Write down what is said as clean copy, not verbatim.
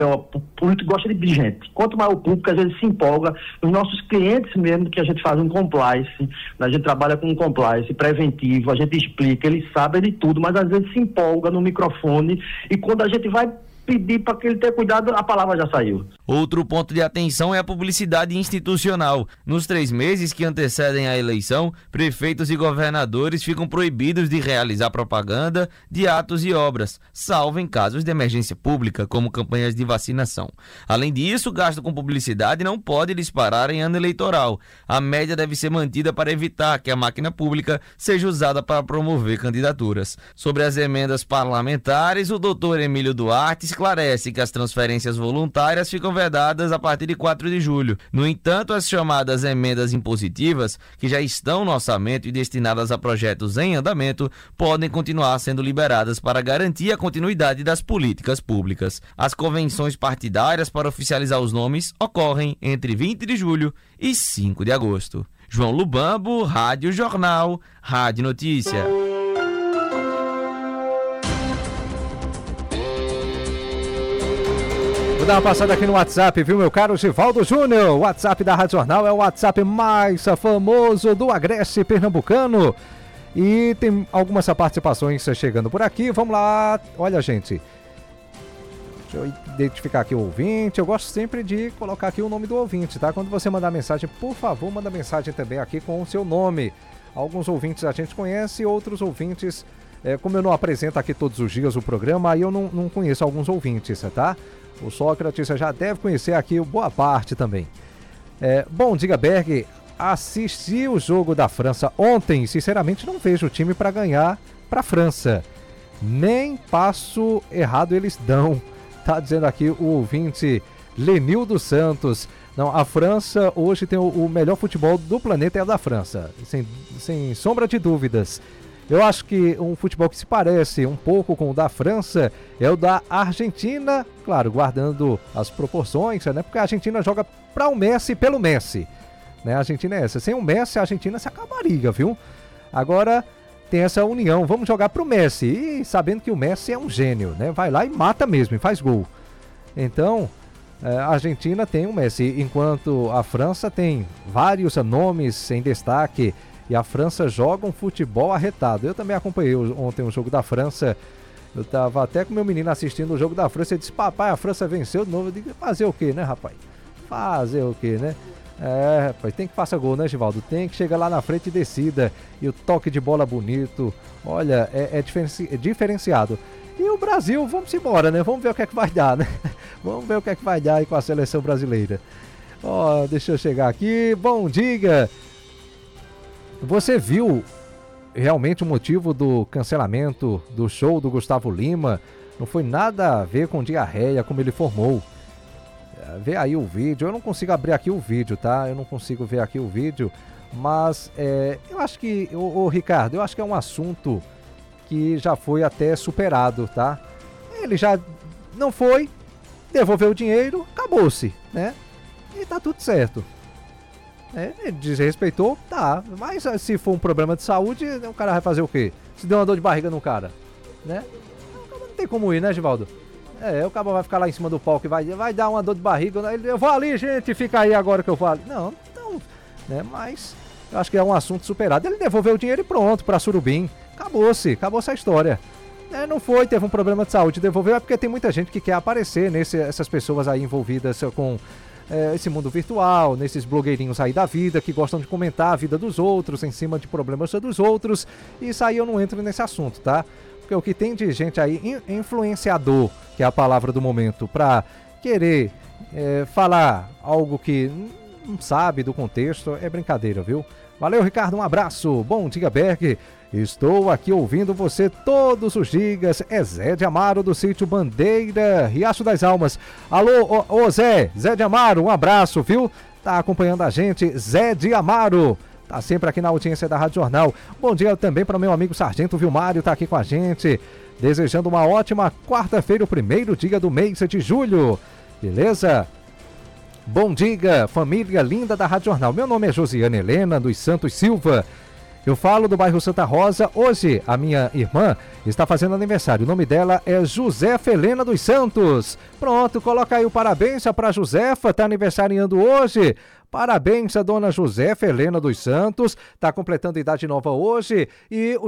O político gosta de gente. Quanto mais o público, às vezes se empolga. Os nossos clientes mesmo, que a gente faz um compliance, a gente trabalha com um compliance preventivo, a gente explica, eles sabem de tudo, mas às vezes se empolga no microfone e quando a gente vai pedir para que ele tenha cuidado, a palavra já saiu. Outro ponto de atenção é a publicidade institucional. Nos 3 meses que antecedem a eleição, prefeitos e governadores ficam proibidos de realizar propaganda de atos e obras, salvo em casos de emergência pública, como campanhas de vacinação. Além disso, o gasto com publicidade não pode disparar em ano eleitoral. A média deve ser mantida para evitar que a máquina pública seja usada para promover candidaturas. Sobre as emendas parlamentares, o doutor Emílio Duarte esclarece que as transferências voluntárias ficam vedadas a partir de 4 de julho. No entanto, as chamadas emendas impositivas, que já estão no orçamento e destinadas a projetos em andamento, podem continuar sendo liberadas para garantir a continuidade das políticas públicas. As convenções partidárias para oficializar os nomes ocorrem entre 20 de julho e 5 de agosto. João Lubambo, Rádio Jornal, Rádio Notícia. Vou dar uma passada aqui no WhatsApp, viu, meu caro Givaldo Júnior? O WhatsApp da Rádio Jornal é o WhatsApp mais famoso do Agreste Pernambucano. E tem algumas participações chegando por aqui. Vamos lá. Olha, gente. Deixa eu identificar aqui o ouvinte. Eu gosto sempre de colocar aqui o nome do ouvinte, tá? Quando você mandar mensagem, por favor, manda mensagem também aqui com o seu nome. Alguns ouvintes a gente conhece, outros ouvintes, como eu não apresento aqui todos os dias o programa, aí eu não conheço alguns ouvintes, tá? O Sócrates já deve conhecer aqui boa parte também. Bom, diga Berg, assisti o jogo da França ontem, sinceramente não vejo o time para ganhar para a França. Nem passo errado eles dão, tá dizendo aqui o ouvinte Lenildo Santos. Não, a França hoje tem o melhor futebol do planeta, é o da França, sem sombra de dúvidas. Eu acho que um futebol que se parece um pouco com o da França é o da Argentina, claro, guardando as proporções, né? Porque a Argentina joga para o Messi e pelo Messi, né? A Argentina é essa. Sem o Messi, a Argentina se acabaria, viu? Agora tem essa união, vamos jogar para o Messi, e sabendo que o Messi é um gênio, né? Vai lá e mata mesmo, e faz gol. Então, a Argentina tem o Messi, enquanto a França tem vários nomes em destaque. E a França joga um futebol arretado. Eu também acompanhei ontem o jogo da França. Eu tava até com meu menino assistindo o jogo da França. Ele disse, papai, a França venceu de novo. Eu digo, fazer o quê, né, rapaz? Fazer o quê, né? Rapaz, tem que fazer gol, né, Givaldo? Tem que chegar lá na frente e decida. E o toque de bola bonito. Olha, é diferenciado. E o Brasil, vamos embora, né? Vamos ver o que é que vai dar, né? Vamos ver o que é que vai dar aí com a seleção brasileira. Deixa eu chegar aqui. Bom dia. Você viu realmente o motivo do cancelamento do show do Gustavo Lima? Não foi nada a ver com diarreia, como ele informou. Vê aí o vídeo. Eu não consigo abrir aqui o vídeo, tá? Eu não consigo ver aqui o vídeo. Mas eu acho que, Ricardo, eu acho que é um assunto que já foi até superado, tá? Ele já não foi, devolveu o dinheiro, acabou-se, né? E tá tudo certo. Ele desrespeitou, tá, mas se for um problema de saúde, o cara vai fazer o quê? Se der uma dor de barriga no cara, né? Não tem como ir, né, Givaldo? O cara vai ficar lá em cima do palco e vai dar uma dor de barriga, eu vou ali, gente, fica aí agora que eu vou ali. Não, então, né, mas eu acho que é um assunto superado. Ele devolveu o dinheiro e pronto, pra Surubim, acabou-se a história. Não foi, teve um problema de saúde, devolveu, é porque tem muita gente que quer aparecer, essas pessoas aí envolvidas com esse mundo virtual, nesses blogueirinhos aí da vida, que gostam de comentar a vida dos outros, em cima de problemas dos outros, e isso aí eu não entro nesse assunto, tá? Porque o que tem de gente aí, influenciador, que é a palavra do momento, pra querer falar algo que não sabe do contexto, é brincadeira, viu? Valeu, Ricardo, um abraço, bom dia, Berg. Estou aqui ouvindo você todos os dias. É Zé de Amaro do sítio Bandeira, Riacho das Almas. Alô, Zé de Amaro, um abraço, viu? Tá acompanhando a gente, Zé de Amaro. Tá sempre aqui na audiência da Rádio Jornal. Bom dia também para o meu amigo Sargento Vilmário, tá aqui com a gente. Desejando uma ótima quarta-feira, o primeiro dia do mês de julho. Beleza? Bom dia, família linda da Rádio Jornal. Meu nome é Josiane Helena dos Santos Silva. Eu falo do bairro Santa Rosa. Hoje, a minha irmã está fazendo aniversário. O nome dela é Josefa Helena dos Santos. Pronto, coloca aí o parabéns para Josefa, está aniversariando hoje. Parabéns a dona Josefa Helena dos Santos, está completando idade nova hoje. E o